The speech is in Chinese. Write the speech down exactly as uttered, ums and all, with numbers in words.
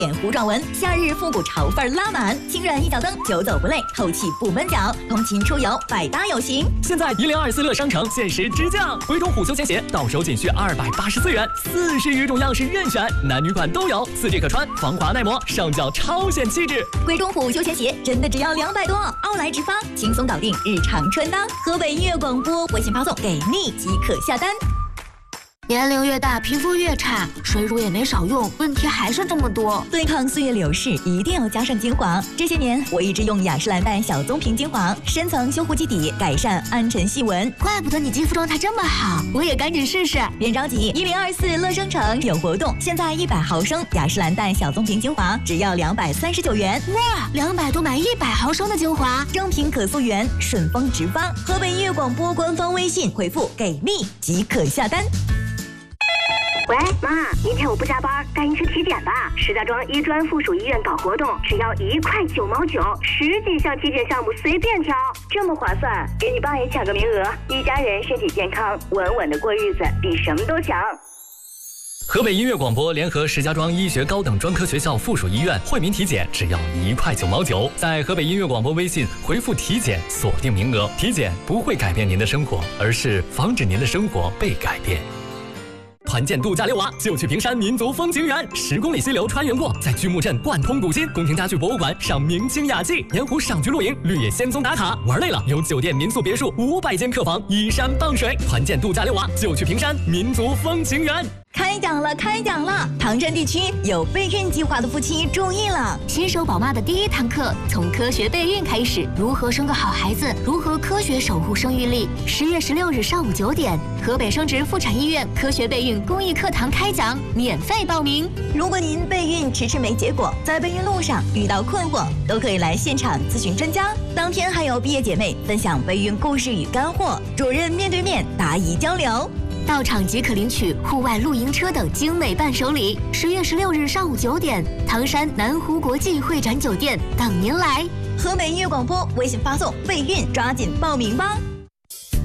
点弧状纹，夏日复古潮范儿拉满，轻软一脚蹬，久走不累，透气不闷脚，通勤出游百搭有型。 现在一零二四乐商城限时直降，回中虎休闲鞋到手仅需二百八十四元，四十余种样式任选，男女款都有，四季可穿，防滑耐磨，上脚超显气质。 回中虎休闲鞋真的只要两百多，奥莱直发，轻松搞定日常穿搭。河北音乐广播微信发送给蜜即可下单。 年龄越大，皮肤越差，水乳也没少用，问题还是这么多。 对抗岁月流逝，一定要加上精华。这些年，我一直用雅诗兰黛小棕瓶精华，深层修护基底，改善暗沉细纹。 怪不得你肌肤状态这么好，我也赶紧试试。 别着急，一零二四乐商城有活动，现在一百毫升雅诗兰黛小棕瓶精华只要两百三十九元。 哇，两百多买一百毫升的精华， 正品可溯源，顺丰直发。河北音乐广播官方微信回复给蜜即可下单。 喂，妈，明天我不加班，带你去体检吧。石家庄医专附属医院搞活动，只要一块九毛九，十几项体检项目随便挑，这么划算，给你爸也抢个名额。一家人身体健康，稳稳的过日子，比什么都强。 河北音乐广播联合石家庄医学高等专科学校附属医院惠民体检只要一块九毛九，在河北音乐广播微信回复体检锁定名额。体检不会改变您的生活，而是防止您的生活被改变。团建度假溜娃就去平山民族风情园，十公里溪流穿越过，在巨木镇贯通古今，宫廷家具博物馆赏明清雅集，盐湖赏菊露营，绿野仙踪打卡。玩累了，有酒店、民宿、别墅五百间客房，依山傍水。团建度假溜娃就去平山民族风情园。 开讲了，开讲了！唐山地区有备孕计划的夫妻注意了， 新手宝妈的第一堂课从科学备孕开始，如何生个好孩子，如何科学守护生育力。十月十六日上午九点，河北生殖妇产医院科学备孕公益课堂开讲，免费报名。 如果您备孕迟迟没结果，在备孕路上遇到困惑，都可以来现场咨询专家。当天还有毕业姐妹分享备孕故事与干货，主任面对面答疑交流。 到场即可领取户外露营车等精美伴手礼。十月十六日上午九点，唐山南湖国际会展酒店等您来。 河北音乐广播微信发送备孕，抓紧报名吧。